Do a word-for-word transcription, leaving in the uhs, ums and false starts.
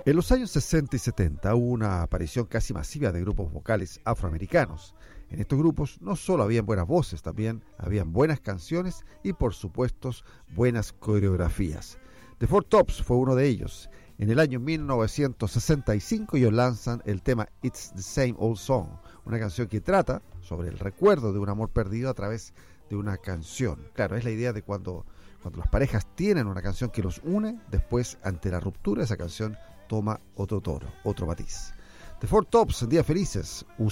En los años sesenta y setenta hubo una aparición casi masiva de grupos vocales afroamericanos. En estos grupos no solo habían buenas voces, también habían buenas canciones y por supuesto buenas coreografías. The Four Tops fue uno de ellos. En el año mil novecientos sesenta y cinco ellos lanzan el tema It's the Same Old Song, una canción que trata sobre el recuerdo de un amor perdido a través de una canción. Claro, es la idea de cuando, cuando las parejas tienen una canción que los une, después ante la ruptura esa canción toma otro tono, otro matiz. The Four Tops, Días Felices,